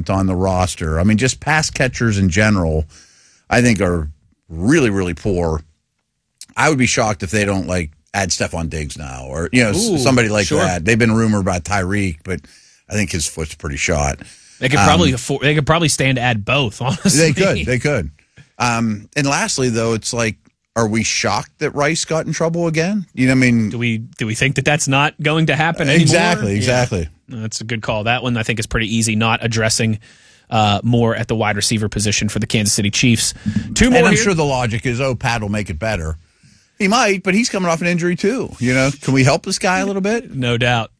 talent on the roster. I mean, just pass catchers in general, I think are really, really poor. I would be shocked if they don't add Stephon Diggs now, or somebody like that. They've been rumored about Tyreek, but I think his foot's pretty shot. They could probably stand to add both. Honestly, they could. And lastly, though, it's are we shocked that Rice got in trouble again? You know what I mean? Do we think that that's not going to happen anymore? Exactly. Yeah. That's a good call. That one I think is pretty easy. Not addressing more at the wide receiver position for the Kansas City Chiefs. Two more. And I'm sure the logic is, Pat will make it better. He might, but he's coming off an injury too. Can we help this guy a little bit? No doubt.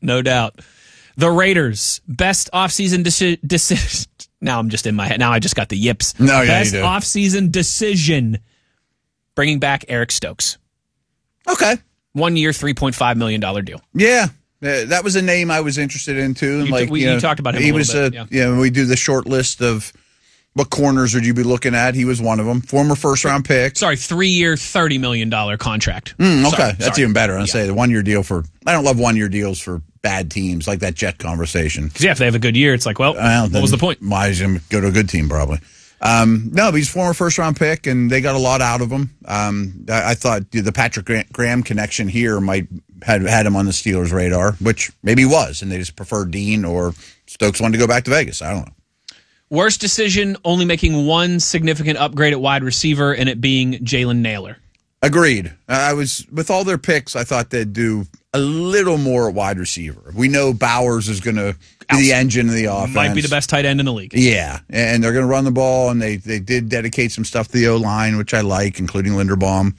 The Raiders, best offseason decision. Now I'm just in my head. Now I just got the yips. Best offseason decision, bringing back Eric Stokes. Okay. 1 year, $3.5 million deal. Yeah. That was a name I was interested in too. And you talked about him a little bit. When we do the short list of what corners would you be looking at, he was one of them. Former first-round pick. Sorry, 3 year, $30 million contract. Okay, that's even better. I'd say the 1 year deal I don't love 1 year deals for bad teams, like that Jet conversation. Because if they have a good year, it's what was the point? Why is he go to a good team, probably. No, but he's a former first-round pick, and they got a lot out of him. I thought the Patrick Graham connection here might had him on the Steelers' radar, which maybe he was, and they just preferred Dean, or Stokes wanted to go back to Vegas. I don't know. Worst decision, only making one significant upgrade at wide receiver, and it being Jalen Nailor. Agreed. With all their picks, I thought they'd do a little more at wide receiver. We know Bowers is going to be the engine of the offense. Might be the best tight end in the league. Yeah, and they're going to run the ball, and they did dedicate some stuff to the O-line, which I like, including Linderbaum.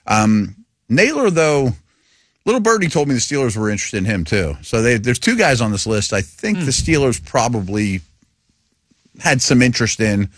Nailor, though, Little Birdie told me the Steelers were interested in him, too. So there's two guys on this list I think the Steelers probably had some interest in.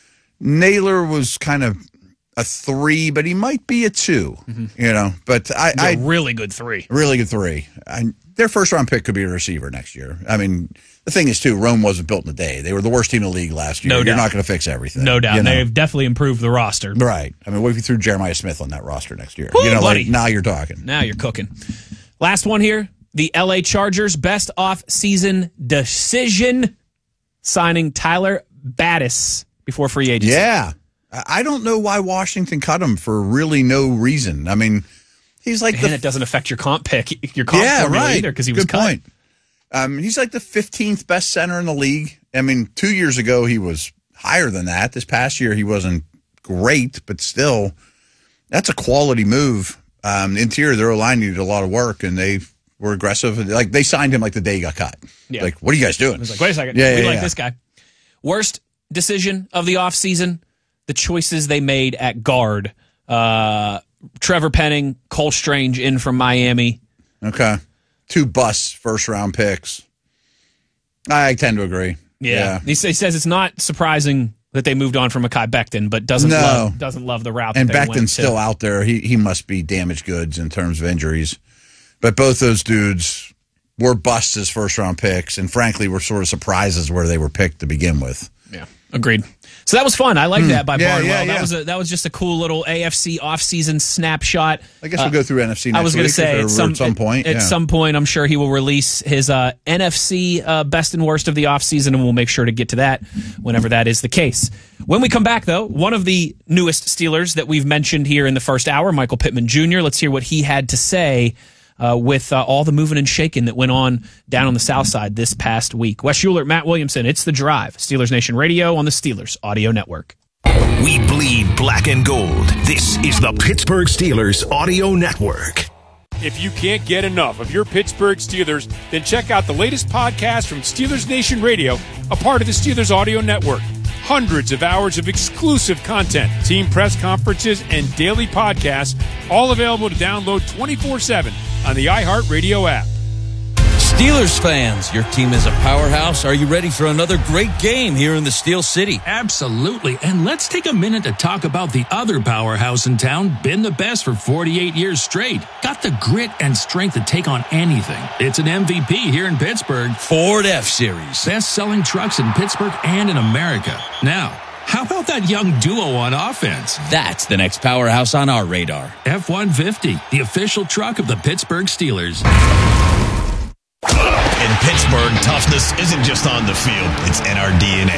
Nailor was kind of a 3, but he might be a 2, But I really good 3. Really good 3. Their first-round pick could be a receiver next year. I mean, the thing is, too, Rome wasn't built in a day. They were the worst team in the league last year. No doubt. You're not going to fix everything. No doubt. They've definitely improved the roster. Right. I mean, what if you threw Jeremiah Smith on that roster next year? Woo, buddy. Now you're talking. Now you're cooking. Last one here. The LA Chargers, best off-season decision, signing Tyler Battis before free agency. Yeah. I don't know why Washington cut him for really no reason. I mean, he's like it doesn't affect your comp pick, your comp formula either, because he was cut. Point. He's like the 15th best center in the league. I mean, 2 years ago he was higher than that. This past year he wasn't great, but still, that's a quality move. Interior, their O-line needed a lot of work, and they were aggressive. They signed him the day he got cut. Yeah. What are you guys doing? I was wait a second. We like this guy. Worst decision of the offseason, the choices they made at guard. Trevor Penning, Cole Strange in from Miami. Okay. 2 bust first-round picks. I tend to agree. Yeah. He says it's not surprising that they moved on from Mekhi Becton, but doesn't love the route. And that they Becton's still out there. He must be damaged goods in terms of injuries. But both those dudes were busts as first-round picks, and frankly, were sort of surprises where they were picked to begin with. Yeah, agreed. So that was fun. I like that by Barnwell. Yeah. That was just a cool little AFC offseason snapshot. I guess we'll go through NFC next week. I was going to say, at some point, I'm sure he will release his NFC best and worst of the offseason, and we'll make sure to get to that whenever that is the case. When we come back, though, one of the newest Steelers that we've mentioned here in the first hour, Michael Pittman Jr., let's hear what he had to say with all the moving and shaking that went on down on the South Side this past week. Wes Schuler, Matt Williamson, it's The Drive. Steelers Nation Radio on the Steelers Audio Network. We bleed black and gold. This is the Pittsburgh Steelers Audio Network. If you can't get enough of your Pittsburgh Steelers, then check out the latest podcast from Steelers Nation Radio, a part of the Steelers Audio Network. Hundreds of hours of exclusive content, team press conferences, and daily podcasts, all available to download 24/7 on the iHeartRadio app. Steelers fans, your team is a powerhouse. Are you ready for another great game here in the Steel City? Absolutely. And let's take a minute to talk about the other powerhouse in town, been the best for 48 years straight. Got the grit and strength to take on anything. It's an MVP here in Pittsburgh. Ford F-Series. Best-selling trucks in Pittsburgh and in America. Now, how about that young duo on offense? That's the next powerhouse on our radar. F-150, the official truck of the Pittsburgh Steelers. In Pittsburgh, toughness isn't just on the field, it's in our DNA.